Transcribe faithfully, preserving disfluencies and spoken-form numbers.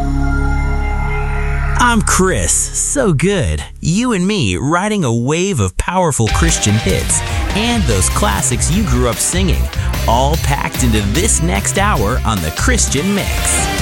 I'm Chris. So good. You and me riding a wave of powerful Christian hits and those classics you grew up singing, all packed into this next hour on the Christian Mix.